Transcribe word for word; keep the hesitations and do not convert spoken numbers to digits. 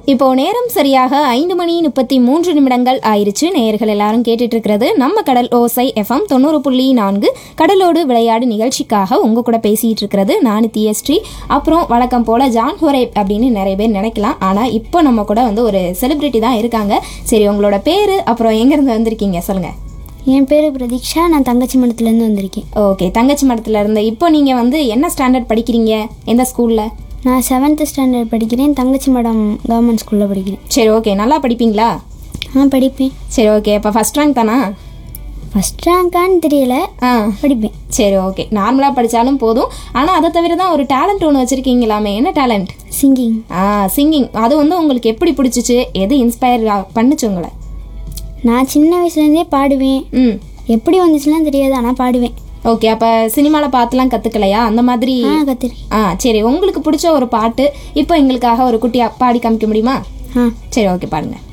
இப்போ நேரம் சரியாக ஐந்து மணி முப்பத்தி மூன்று நிமிடங்கள் ஆயிருச்சு. நேயர்கள் எல்லாரும் கேட்டுட்டு இருக்கிறது நம்ம கடல் ஓசை எஃப்எம் தொண்ணூறு புள்ளி நான்கு கடலோடு விளையாடு நிகழ்ச்சிக்காக உங்க கூட பேசிட்டு இருக்கிறது நான் தியஸ்ரீ. அப்புறம் வழக்கம் போல ஜான் ஹோரேப் அப்படின்னு நிறைய பேர் நினைக்கலாம். ஆனா இப்போ நம்ம கூட வந்து ஒரு செலிபிரிட்டி தான் இருக்காங்க. சரி, உங்களோட பேரு அப்புறம் எங்க இருந்து வந்திருக்கீங்க சொல்லுங்க. என் பேர் பிரதீக்ஷா, நான் தங்கச்சி மடத்துலேருந்து வந்திருக்கேன். ஓகே, தங்கச்சி மடத்துல இருந்து. இப்போ நீங்க வந்து என்ன ஸ்டாண்டர்ட் படிக்கிறீங்க, எந்த ஸ்கூல்ல? நான் செவன்த்து ஸ்டாண்டர்ட் படிக்கிறேன், தங்கச்சி மடம் கவர்மெண்ட் ஸ்கூலில் படிக்கிறேன். சரி, ஓகே. நல்லா படிப்பீங்களா? ஆ, படிப்பேன். சரி, ஓகே. அப்போ ஃபர்ஸ்ட் ரேங்க் தானா? ஃபஸ்ட் ரேங்கான்னு தெரியல, ஆ படிப்பேன். சரி, ஓகே. நார்மலாக படித்தாலும் போதும். ஆனால் அதை தவிர தான் ஒரு டேலண்ட் ஒன்று வச்சுருக்கீங்களாமே, என்ன டேலண்ட்? சிங்கிங். ஆ, சிங்கிங். அது வந்து உங்களுக்கு எப்படி பிடிச்சிச்சு, எது இன்ஸ்பயர் பண்ணுச்சு உங்களை? நான் சின்ன வயசுலேருந்தே பாடுவேன். ம் எப்படி வந்துச்சுலாம் தெரியாது, ஆனால் பாடுவேன். ஓகே. அப்போ சினிமாவில் பார்த்துலாம் கற்றுக்கலையா அந்த மாதிரி? ஆ, கற்றுருக்கேன். ஆ, சரி. உங்களுக்கு பிடிச்ச ஒரு பாட்டு இப்போ எங்களுக்காக ஒரு குட்டியாக பாடி காமிக்க முடியுமா? ஆ, சரி, ஓகே, பாடுங்க.